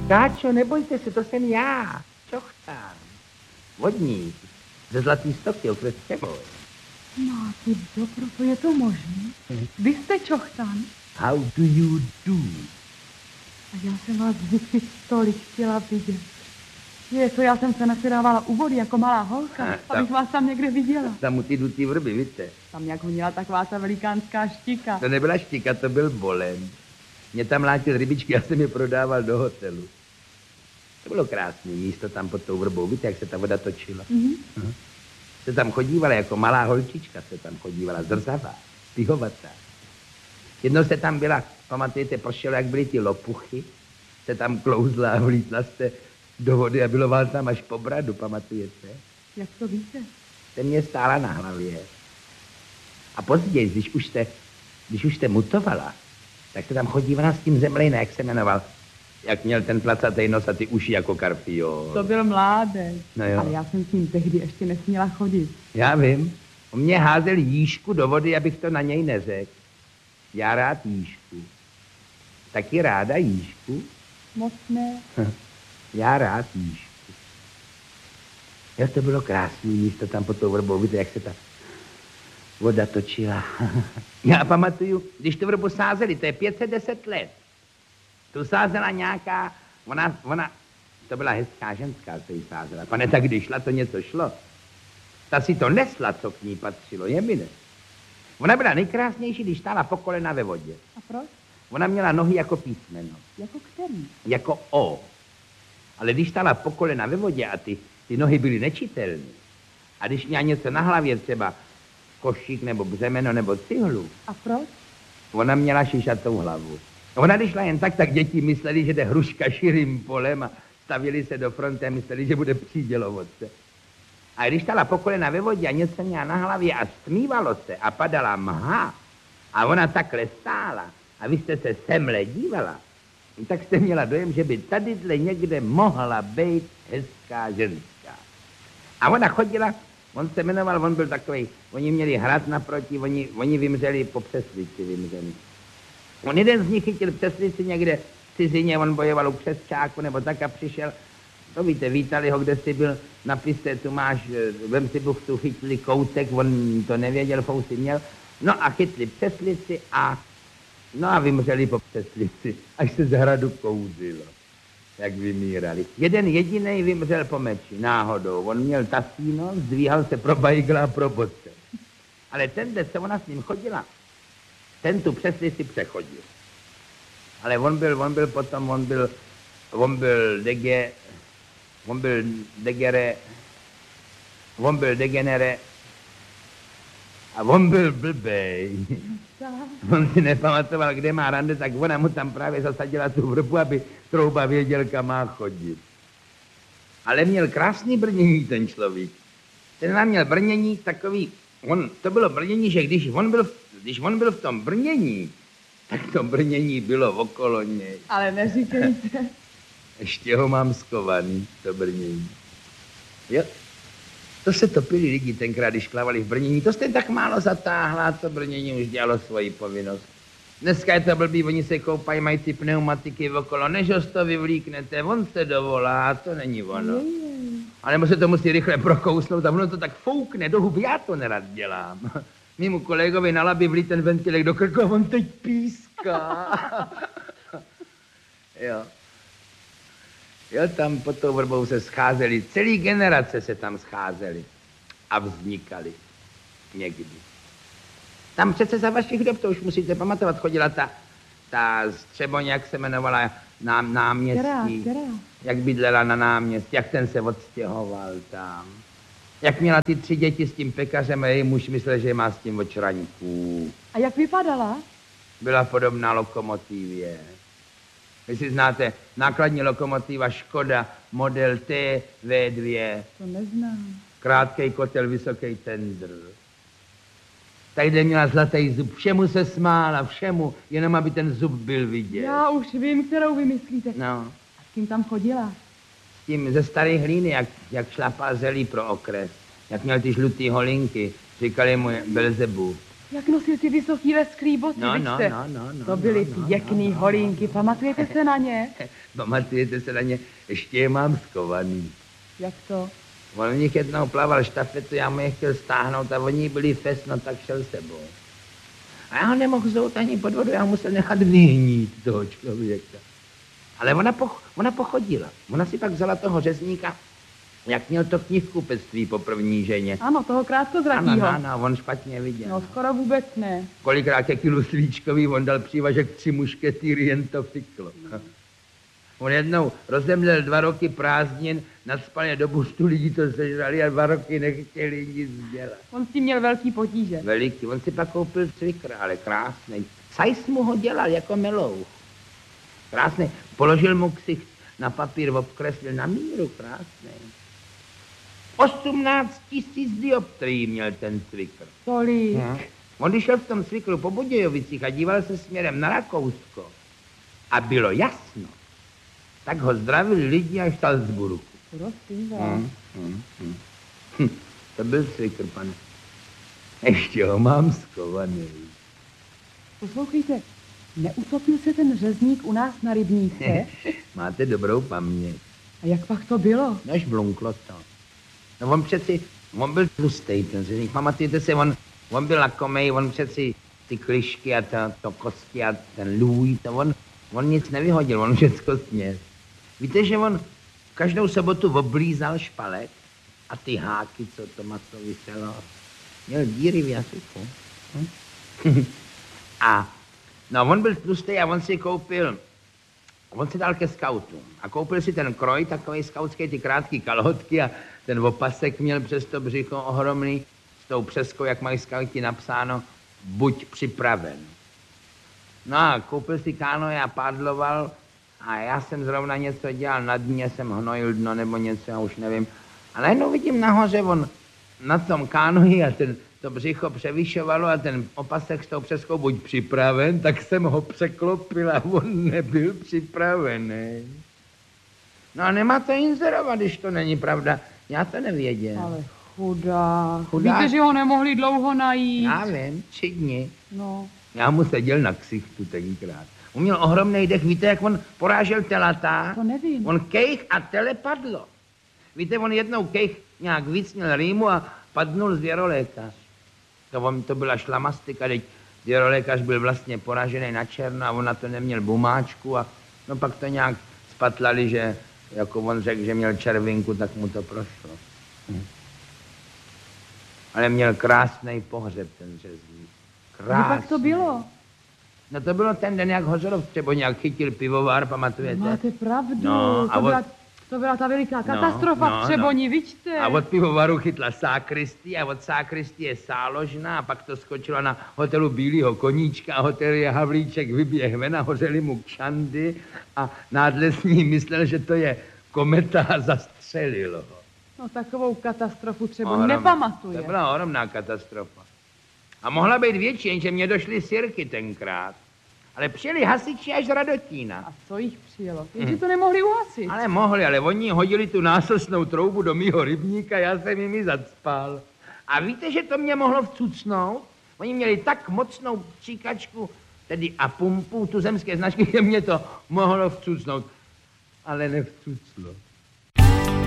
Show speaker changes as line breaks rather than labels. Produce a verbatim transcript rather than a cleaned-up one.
Káčo, nebojte se, to jsem já, Čochtán. Vodník, ze Zlatý Stoky, okres Přemoj.
Máte dobro, to je to možné? Vy jste Čochtán?
How do you do?
A já jsem vás vždycky tolik chtěla vidět. Je to, já jsem se nasedávala u vody jako malá holka,
A, tam,
abych vás tam někde viděla.
Tam u ty dutý vrby, víte?
Tam jak honila taková ta velikánská štika.
To nebyla štika, to byl bolem. Mě tam látil rybičky, já jsem je prodával do hotelu. To bylo krásné místo tam pod tou vrbou, víte, jak se ta voda točila? Mm-hmm. Uh-huh. Se tam chodívala jako malá holčička, se tam chodívala, zrzavá, pihovatá. Jednou se tam byla, pamatujete, prošel, jak byly ty lopuchy, se tam klouzla a vlítla jste do vody a bylo vám tam až po bradu, pamatujete?
Jak to víte?
Jste mě stála na hlavě. A později, když už jste, když už jste mutovala, tak se tam chodívala s tím Zemlejna, jak se jmenoval. Jak měl ten placatej nos a ty uši jako karfiol.
To byl mládek.
No jo.
Ale já jsem s ním tehdy ještě nesměla chodit.
Já vím. On mě házel jížku do vody, abych to na něj neřekl. Já rád jížku. Taky ráda jížku?
Moc ne.
Já rád jížku. Jo, to bylo krásné místo tam pod tou vrbou. Víte, jak se ta voda točila. Já pamatuju, když tu vrbu sázeli, to je pět set deset let. Tu sázela nějaká, ona, ona, to byla hezká ženská, co jí sázela. Pane, tak když šla, to něco šlo. Ta si to nesla, co k ní patřilo, je mi ne. Ona byla nejkrásnější, když stála po kolena ve vodě.
A proč?
Ona měla nohy jako písmeno.
Jako který?
Jako O. Ale když stála po kolena ve vodě a ty, ty nohy byly nečitelné, a když měla něco na hlavě, třeba košík nebo břemeno nebo cihlu.
A proč?
Ona měla šišatou hlavu. Ona když šla jen tak, tak děti mysleli, že jde hruška širým polem a stavili se do fronty a mysleli, že bude přídělovodce. A když stala po kolena ve vodě a něco měla na hlavě a stmívalo se a padala mha a ona takhle stála a vy jste se semle dívala, tak jste měla dojem, že by tadyhle někde mohla být hezká ženská. A ona chodila, on se jmenoval, on byl takovej, oni měli hrad naproti, oni, oni vymřeli po přeslici, vymřeli. On jeden z nich chytil přeslici někde v cizině, on bojoval u křesťáku nebo tak a přišel, to víte, vítali ho, kde jsi byl, napiste, tu máš, vem si buchtu, chytli koutek, on to nevěděl, fousy měl, no a chytli přeslici a, no a vymřeli po přeslici, až se z hradu kouzilo, jak vymírali. Jeden jedinej vymřel po meči, náhodou, on měl tasíno, zdvíhal se pro bajgla a pro boce. Ale ten, kde se ona s ním chodila, ten tu přeslici přechodil. Ale on byl, on byl potom, on byl, on byl dege, on byl degere, on byl degenere a on byl blbej. On si nepamatoval, kde má rande, tak ona mu tam právě zasadila tu vrbu, aby trouba věděl, kam má chodit. Ale měl krásný brnění ten člověk. Ten nám měl brnění takový, on, to bylo brnění, že když on byl, když on byl v tom brnění, tak to brnění bylo okolo něj.
Ale neříkejte.
Ještě ho mám skovaný, to brnění. Jo, to se topili lidi tenkrát, když klavali v brnění. To jste tak málo zatáhla, to brnění už dělalo svoji povinnost. Dneska je to blbý, oni se koupají, mají ty pneumatiky okolo, než ho to vyvlíknete, on se dovolá, to není ono. A nebo se to musí rychle prokousnout a ono to tak foukne do huby, já to nerad dělám. Mému kolegovi na labi vlít ten ventilek do krku a on teď píská. Jo. Jo, tam pod tou vrbou se scházeli, celý generace se tam scházeli a vznikaly někdy. Tam přece za vašich dob, to už musíte pamatovat, chodila ta, ta Střeboň, jak se jmenovala, nám, náměstí.
Která, která?
Jak bydlela na náměstí, jak ten se odstěhoval tam. Jak měla ty tři děti s tím pekařem a její muž myslel, že má s tím očraňků.
A jak vypadala?
Byla podobná lokomotivě. Vy si znáte, nákladní lokomotiva Škoda, model T V dva.
To neznám.
Krátkej kotel, vysoký tendr. Tady měla zlatý zub, všemu se smála, všemu, jenom aby ten zub byl vidět.
Já už vím, kterou vymyslíte.
No.
A s kým tam chodila?
S tím ze staré hlíny, jak, jak šlapal zelí pro okres. Jak měl ty žlutý holinky, říkali mu Belzebu.
Jak nosil ty vysoký lesklý boty,
No,
viď
no,
se?
no, no, no,
To byly
no, no,
pěkný
no, no,
holínky,
no.
pamatujete se na ně?
Pamatujete se na ně? Ještě je mám skovaný.
Jak to?
On v nich jednou plaval štafetu, já mu je chtěl stáhnout a oni byli fest, no tak šel sebou. A já ho nemohl zout ani pod vodu, já musel nechat vyhnít toho člověka. Ale ona, poch, ona pochodila. Ona si pak vzala toho řezníka, jak měl to knihkupectví po první ženě.
Ano, toho krátkozrakýho.
Ano, ano, on špatně viděl.
No skoro vůbec ne.
Kolikrát ke kilu svíčkový, on dal přívažek tři mušketýry, jen to fiklo. On jednou rozemlel dva roky prázdnin, nadspal je do bustu, lidi to sežrali a dva roky nechtěli nic dělat.
On s tím měl velký potíže.
Veliký, on si pak koupil cvikr, ale krásný. Sajs mu ho dělal jako melouch. Krásný. Položil mu ksicht na papír, obkreslil na míru, krásný. osmnáct tisíc dioptrií měl ten cvikr.
Tolik.
Hmm. On když šel v tom cvikru po Budějovicích a díval se směrem na Rakousko a bylo jasno, tak ho zdravili lidi až Salzburgu.
Prosím vás.
Hmm. Hmm. Hmm. Hm. To byl cvikr, pane. Ještě ho mám skovaný.
Poslouchejte, neutopil se ten řezník u nás na rybníce?
Máte dobrou paměť.
A jak pak to bylo?
Nož blunklo to. No on přeci, on byl tlustej, ten řezník. Pamatujete se, on, on byl lakomej, on přeci ty klišky a to, to kosti a ten lůj, to on, on nic nevyhodil, on všecko sněz. Víte, že on každou sobotu oblízal špalek a ty háky, co to maso vyselo, měl díry v jazyku. Hm? A no, on byl tlustý a on si koupil, on si dal ke skautům a koupil si ten kroj, takový skautský, ty krátký kalhotky a ten opasek měl přes to břicho ohromný, s tou přeskou, jak mají skauti napsáno, buď připraven. No a koupil si kánoje a pádloval a já jsem zrovna něco dělal, na dně jsem hnojil dno nebo něco, já už nevím. A najednou vidím nahoře, on na tom kánoji a ten, to břicho převyšovalo a ten opasek s tou přeskou buď připraven, tak jsem ho překlopil a on nebyl připravený. No a nemá to inzerovat, když to není pravda. Já to nevěděl.
Ale chudák.
Chudák.
Víte, že ho nemohli dlouho najít.
Já vím, tři dny.
No.
Já mu seděl na ksichtu tenkrát. On měl ohromný dech, víte, jak on porážel telata?
To nevím.
On kejch a tele padlo. Víte, on jednou kejch nějak víc měl rýmu a padnul zvěrolékař. To, on, to byla šlamastika, teď zvěrolékař byl vlastně poražený na černo a on na to neměl bumáčku a no pak to nějak spatlali, že jako on řekl, že měl červinku, tak mu to prošlo. Hm. Ale měl krásný pohřeb ten řezník. Krásný.
Kdy pak to bylo?
No to bylo ten den, jak Hořelov třeba nějak chytil pivovár, pamatujete?
Máte pravdu.
No, a
to,
od-
byla, to byla ta veliká katastrofa
no,
v
no.
Třeboni, vidíte?
A od pivovaru chytla sákristy a od sákristy je sáložna a pak to skočilo na hotelu Bílýho koníčka a hotel je Havlíček vyběh ven a hořeli mu kšandy a nádlesní myslel, že to je kometa a zastřelilo ho.
No takovou katastrofu třeba
Ohromná.
nepamatuje.
To byla ohromná katastrofa. A mohla být větší, jenže mě došly sirky tenkrát. Ale přijeli hasiči až z Radotína.
A co jich přijelo? Jenže to nemohli uhasit.
Ale mohli, ale oni hodili tu násosnou troubu do mýho rybníka, já jsem jimi zacpal. A víte, že to mě mohlo vcucnout? Oni měli tak mocnou příkačku, tedy a pumpu, tu zemské značky, že mě to mohlo vcucnout. Ale nevcuclo.